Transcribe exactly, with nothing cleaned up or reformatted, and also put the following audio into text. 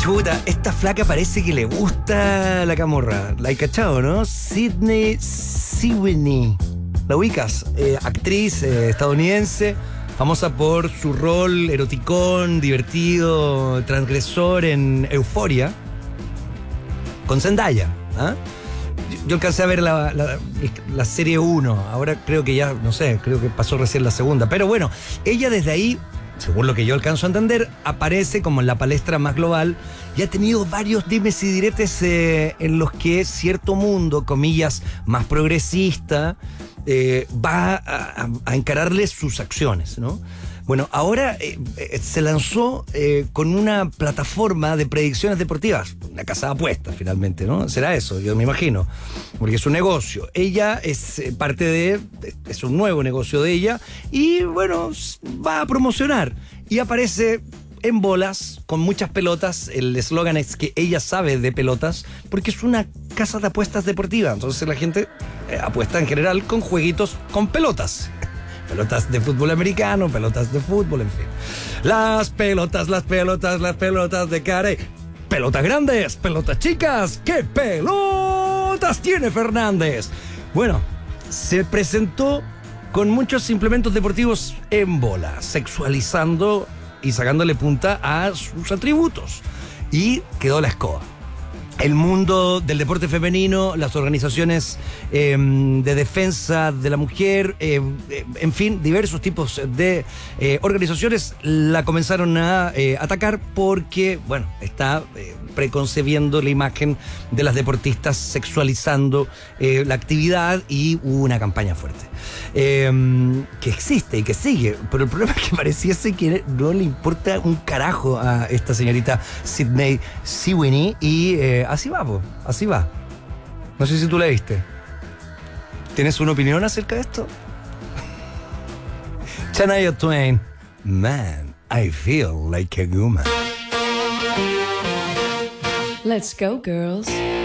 Chuta, esta flaca parece que le gusta la camorra. La hay cachado, ¿no? Sydney Sweeney. ¿La ubicas? Eh, actriz eh, estadounidense, famosa por su rol eroticón, divertido, transgresor en Euphoria, con Zendaya. ¿Ah? Yo alcancé a ver la, la, la serie uno, ahora creo que ya, no sé, creo que pasó recién la segunda. Pero bueno, ella desde ahí, según lo que yo alcanzo a entender, aparece como en la palestra más global y ha tenido varios dimes y diretes eh, en los que cierto mundo, comillas, más progresista, eh, va a, a encararle sus acciones, ¿no? Bueno, ahora eh, eh, se lanzó eh, con una plataforma de predicciones deportivas, una casa de apuestas finalmente, ¿no? Será eso, yo me imagino, porque es un negocio. Ella es eh, parte de, es un nuevo negocio de ella y bueno, va a promocionar y aparece en bolas, con muchas pelotas. El eslogan es que ella sabe de pelotas porque es una casa de apuestas deportiva, entonces la gente eh, apuesta en general con jueguitos con pelotas. Pelotas de fútbol americano, pelotas de fútbol, en fin. Las pelotas, las pelotas, las pelotas de Carey. Pelotas grandes, pelotas chicas. ¿Qué pelotas tiene Fernández? Bueno, se presentó con muchos implementos deportivos en bola, sexualizando y sacándole punta a sus atributos. Y quedó la escoba. El mundo del deporte femenino, las organizaciones eh, de defensa de la mujer, eh, eh, en fin, diversos tipos de eh, organizaciones la comenzaron a eh, atacar porque, bueno, está eh, preconcebiendo la imagen de las deportistas, sexualizando eh, la actividad y hubo una campaña fuerte. Eh, que existe y que sigue, pero el problema es que pareciese que no le importa un carajo a esta señorita Sydney Sweeney y eh, así va, po, así va. No sé si tú la viste. ¿Tienes una opinión acerca de esto? Shania Twain, man, I feel like a woman. Let's go, girls.